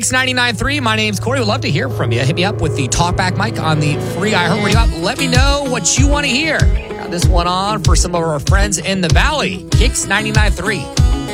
Kicks 99.3. My name's Corey. Would love to hear from you. Hit me up with the talkback mic on the free iHeartRadio app. Let me know what you want to hear. Got this one on for some of our friends in the Valley. Kicks 99.3.